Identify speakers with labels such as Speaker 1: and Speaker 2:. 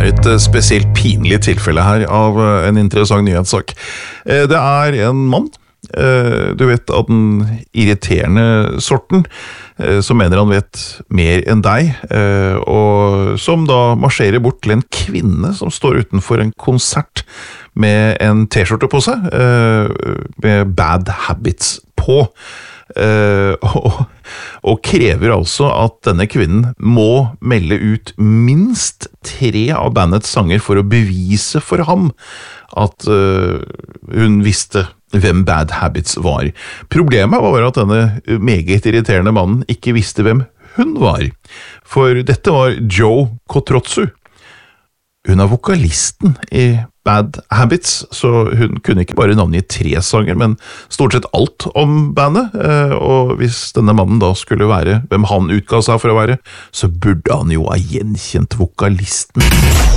Speaker 1: et spesielt pinlig tilfelle her av en interessant nyhetssak. Det en mann, du vet av den irriterende sorten, som mener han vet mer enn deg, og som da marsjerer bort til en kvinne som står utenfor en konsert med en t-skjorte på seg, med Bad Habits på. Og krever altså at denne kvinnen må melde ut minst 3 av bandets sanger for å bevise for ham at hun visste hvem Bad Habits var. Problemet var at denne meget irriterende mannen ikke visste hvem hun var, for dette var Joe Kotrotsu. Hun vokalisten i Bad Habits, så hun kunne ikke bare navngi 3 sanger, men stort sett alt om bandet, og hvis denne mannen da skulle være hvem han utga seg for å være, så burde han jo ha gjenkjent vokalisten.